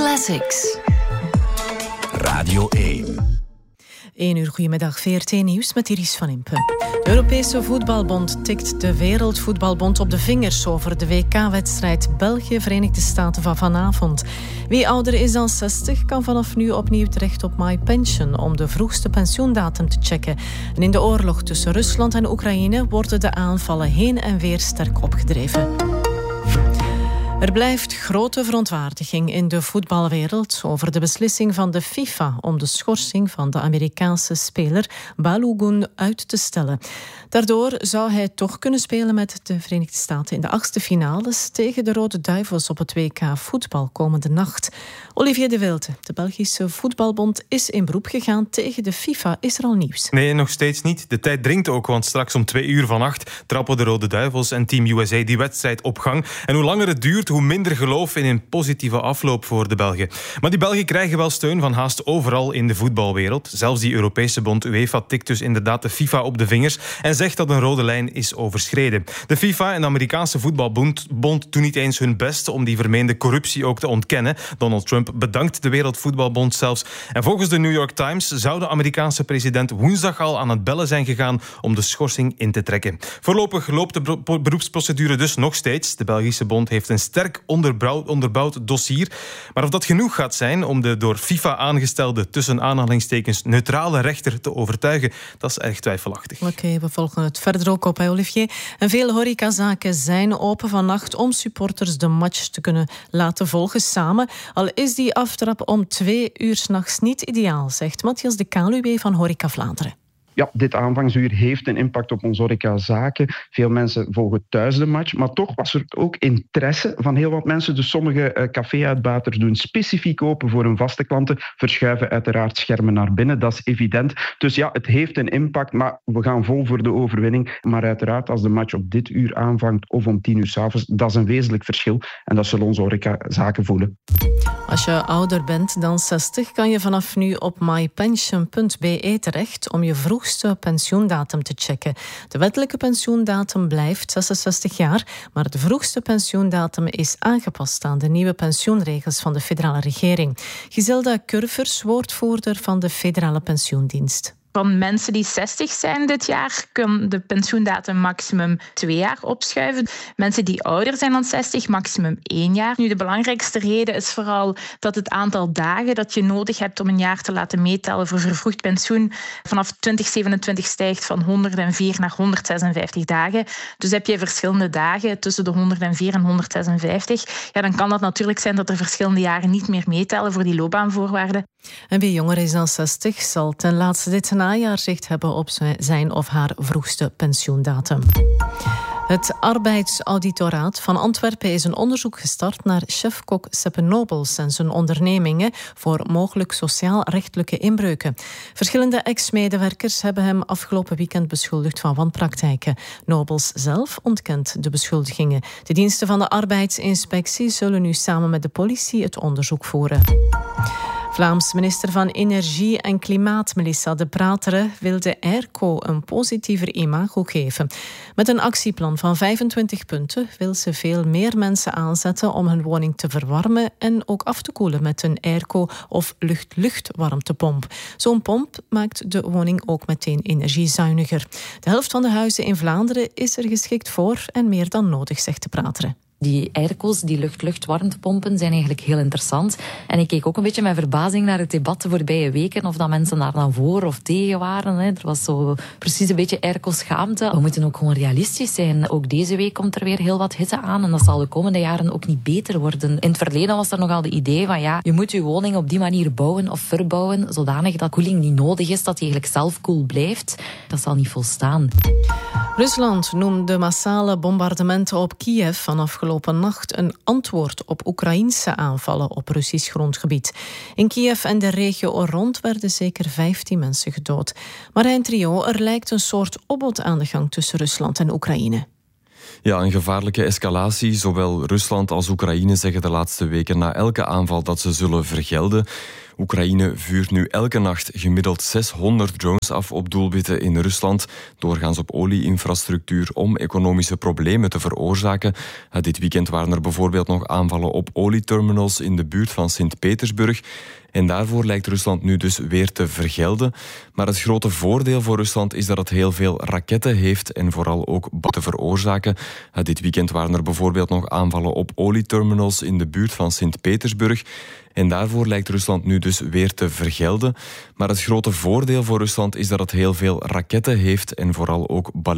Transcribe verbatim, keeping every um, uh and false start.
Classics. Radio één. één uur, goedemiddag, V R T Nieuws met Iris van Impen. De Europese Voetbalbond tikt de Wereldvoetbalbond op de vingers over de W K-wedstrijd België-Verenigde Staten van vanavond. Wie ouder is dan zestig kan vanaf nu opnieuw terecht op MyPension om de vroegste pensioendatum te checken. En in de oorlog tussen Rusland en Oekraïne worden de aanvallen heen en weer sterk opgedreven. Er blijft grote verontwaardiging in de voetbalwereld over de beslissing van de FIFA om de schorsing van de Amerikaanse speler Balogun uit te stellen. Daardoor zou hij toch kunnen spelen met de Verenigde Staten in de achtste finales tegen de Rode Duivels op het W K voetbal komende nacht. Olivier de Wilde, de Belgische Voetbalbond, is in beroep gegaan tegen de FIFA. Is er al nieuws? Nee, nog steeds niet. De tijd dringt ook, want straks om twee uur vannacht trappen de Rode Duivels en Team U S A die wedstrijd op gang. En hoe langer het duurt, hoe minder geloof in een positieve afloop voor de Belgen. Maar die Belgen krijgen wel steun van haast overal in de voetbalwereld. Zelfs die Europese bond UEFA tikt dus inderdaad de FIFA op de vingers en zegt dat een rode lijn is overschreden. De FIFA en de Amerikaanse voetbalbond bond doen niet eens hun best om die vermeende corruptie ook te ontkennen. Donald Trump bedankt de Wereldvoetbalbond zelfs. En volgens de New York Times zou de Amerikaanse president woensdag al aan het bellen zijn gegaan om de schorsing in te trekken. Voorlopig loopt de beroepsprocedure dus nog steeds. De Belgische bond heeft een sterk onderbouwd, onderbouwd dossier. Maar of dat genoeg gaat zijn om de door FIFA aangestelde tussen aanhalingstekens neutrale rechter te overtuigen, dat is erg twijfelachtig. Oké, okay, we volgen het verder ook op, hè, Olivier. En veel horecazaken zijn open vannacht om supporters de match te kunnen laten volgen samen. Al is die aftrap om twee uur 's nachts niet ideaal, zegt Matthias de Kaluwe van Horeca Vlaanderen. Ja, dit aanvangsuur heeft een impact op onze horecazaken. Veel mensen volgen thuis de match, maar toch was er ook interesse van heel wat mensen. Dus sommige uh, café-uitbaters doen specifiek open voor hun vaste klanten, verschuiven uiteraard schermen naar binnen, dat is evident. Dus ja, het heeft een impact, maar we gaan vol voor de overwinning. Maar uiteraard, als de match op dit uur aanvangt of om tien uur 's avonds, dat is een wezenlijk verschil. En dat zullen onze horecazaken voelen. Als je ouder bent dan zestig, kan je vanaf nu op mypension punt b e terecht om je vroegste pensioendatum te checken. De wettelijke pensioendatum blijft zesenzestig jaar, maar de vroegste pensioendatum is aangepast aan de nieuwe pensioenregels van de federale regering. Giselda Curvers, woordvoerder van de Federale Pensioendienst. Van mensen die zestig zijn dit jaar kan de pensioendatum maximum twee jaar opschuiven. Mensen die ouder zijn dan zestig, maximum één jaar. Nu, de belangrijkste reden is vooral dat het aantal dagen dat je nodig hebt om een jaar te laten meetellen voor vervroegd pensioen vanaf twintig zevenentwintig stijgt van honderdvier naar honderdzesenvijftig dagen. Dus heb je verschillende dagen tussen de honderdvier en honderdzesenvijftig, ja, dan kan dat natuurlijk zijn dat er verschillende jaren niet meer meetellen voor die loopbaanvoorwaarden. En wie jonger is dan zestig zal ten laatste dit najaar zicht hebben op zijn of haar vroegste pensioendatum. Het Arbeidsauditoraat van Antwerpen is een onderzoek gestart naar chefkok Seppe Nobels en zijn ondernemingen voor mogelijk sociaal-rechtelijke inbreuken. Verschillende ex-medewerkers hebben hem afgelopen weekend beschuldigd van wanpraktijken. Nobels zelf ontkent de beschuldigingen. De diensten van de arbeidsinspectie zullen nu samen met de politie het onderzoek voeren. Vlaams minister van Energie en Klimaat Melissa De Prateren wil de airco een positiever imago geven. Met een actieplan van vijfentwintig punten wil ze veel meer mensen aanzetten om hun woning te verwarmen en ook af te koelen met een airco of lucht-lucht-warmtepomp. Zo'n pomp maakt de woning ook meteen energiezuiniger. De helft van de huizen in Vlaanderen is er geschikt voor en meer dan nodig, zegt De Prateren. Die airco's, die lucht-lucht-warmtepompen, zijn eigenlijk heel interessant. En ik keek ook een beetje met verbazing naar het debat de voorbije weken, of dat mensen daar dan voor of tegen waren. Hè. Er was zo precies een beetje airco-schaamte. We moeten ook gewoon realistisch zijn. Ook deze week komt er weer heel wat hitte aan en dat zal de komende jaren ook niet beter worden. In het verleden was er nogal de idee van ja, je moet je woning op die manier bouwen of verbouwen, zodanig dat koeling niet nodig is, dat die eigenlijk zelf koel blijft. Dat zal niet volstaan. Rusland noemde massale bombardementen op Kiev van afgelopen nacht een antwoord op Oekraïense aanvallen op Russisch grondgebied. In Kiev en de regio er rond werden zeker vijftien mensen gedood. Marijn Trio, er lijkt een soort opbod aan de gang tussen Rusland en Oekraïne. Ja, een gevaarlijke escalatie. Zowel Rusland als Oekraïne zeggen de laatste weken na elke aanval dat ze zullen vergelden. Oekraïne vuurt nu elke nacht gemiddeld zeshonderd drones af op doelwitten in Rusland, doorgaans op olie-infrastructuur, om economische problemen te veroorzaken. Dit weekend waren er bijvoorbeeld nog aanvallen op olieterminals in de buurt van Sint-Petersburg. En daarvoor lijkt Rusland nu dus weer te vergelden. Maar het grote voordeel voor Rusland is dat het heel veel raketten heeft en vooral ook te veroorzaken. Dit weekend waren er bijvoorbeeld nog aanvallen op olieterminals in de buurt van Sint-Petersburg. En daarvoor lijkt Rusland nu dus weer te vergelden. Maar het grote voordeel voor Rusland is dat het heel veel raketten heeft en vooral ook